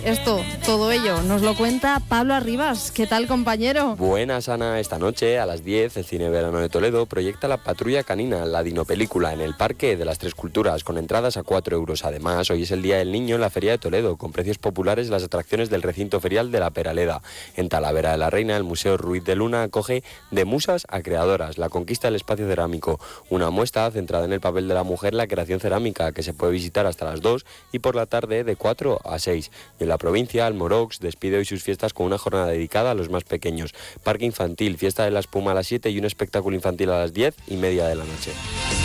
Todo ello nos lo cuenta Pablo Arribas. ¿Qué tal, compañero? Buenas, Ana. Esta noche a las 10 el Cine Verano de Toledo proyecta La Patrulla Canina, la dinopelícula, en el Parque de las Tres Culturas, con entradas a 4 euros. Además, hoy es el Día del Niño en la Feria de Toledo, con precios populares las atracciones del recinto ferial de La Peraleda. En Talavera de la Reina, el Museo Ruiz de Luna acoge De musas a creadoras, la conquista del espacio cerámico, una muestra centrada en el papel de la mujer en la creación cerámica, que se puede visitar hasta las 2 y por la tarde de 4 a 6. Y en la provincia, Almorox despide hoy sus fiestas con una jornada dedicada a los más pequeños. Parque infantil, fiesta de la espuma a las 7 y un espectáculo infantil a las 10:30 de la noche.